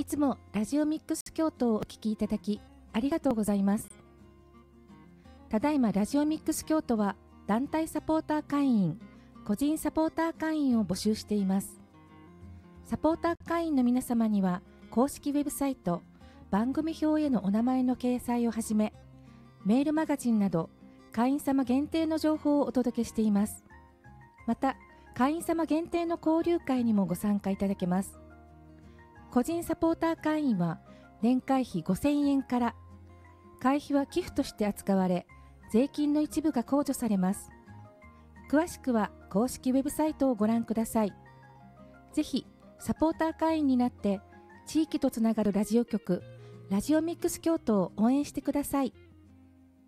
つもラジオミックス京都をお聞きいただきありがとうございます。ただいまラジオミックス京都は団体サポーター会員、個人サポーター会員を募集しています。サポーター会員の皆様には公式ウェブサイト、番組表へのお名前の掲載をはじめ、メールマガジンなど会員様限定の情報をお届けしています。また、会員様限定の交流会にもご参加いただけます。個人サポーター会員は年会費5000円から、会費は寄付として扱われ、税金の一部が控除されます。詳しくは公式ウェブサイトをご覧ください。ぜひ、サポーター会員になって、地域とつながるラジオ局、ラジオミックス京都を応援してください。